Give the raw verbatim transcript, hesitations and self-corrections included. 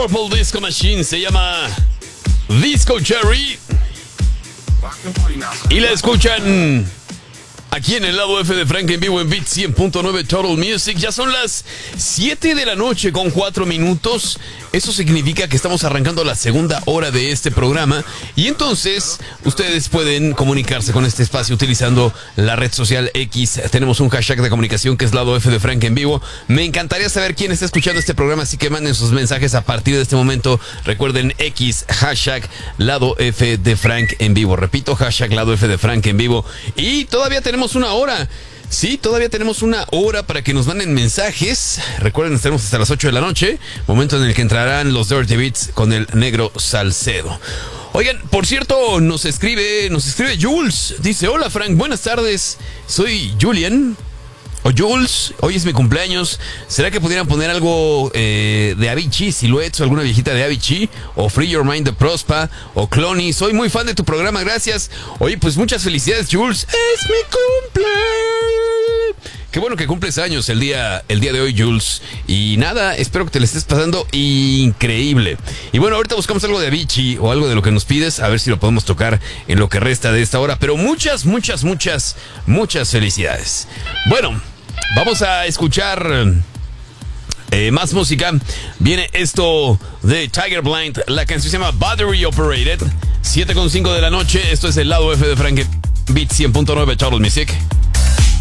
Purple Disco Machine, se llama Disco Cherry. Y la escuchan aquí en el lado F de Frank en vivo en Beat cien punto nueve Total Music. Ya son las siete de la noche con cuatro minutos. Eso significa que estamos arrancando la segunda hora de este programa. Y entonces ustedes pueden comunicarse con este espacio utilizando la red social X. Tenemos un hashtag de comunicación que es lado F de Frank en vivo. Me encantaría saber quién está escuchando este programa, así que manden sus mensajes a partir de este momento. Recuerden X, hashtag lado F de Frank en vivo. Repito, hashtag lado F de Frank en vivo. Y todavía tenemos una hora. Sí, todavía tenemos una hora para que nos manden mensajes. Recuerden, estaremos hasta las ocho de la noche, momento en el que entrarán los Dirty Beats con el Negro Salcedo. Oigan, por cierto, nos escribe, nos escribe Jules. Dice, hola Frank, buenas tardes. Soy Julian. O Jules, hoy es mi cumpleaños. ¿Será que pudieran poner algo eh, de Avicii, Silhouettes, o alguna viejita de Avicii? O Free Your Mind de Prospa, o Cloney. Soy muy fan de tu programa, gracias. Oye, pues muchas felicidades, Jules. Es mi cumple. Qué bueno que cumples años el día, el día de hoy, Jules. Y nada, espero que te la estés pasando increíble. Y bueno, ahorita buscamos algo de Avicii o algo de lo que nos pides, a ver si lo podemos tocar en lo que resta de esta hora. Pero muchas, muchas, muchas, muchas felicidades. Bueno, vamos a escuchar eh, más música. Viene esto de Tiger Blind. La canción se llama Battery Operated. siete con cinco de la noche. Esto es el lado F de Frank Beat cien punto nueve Total Music.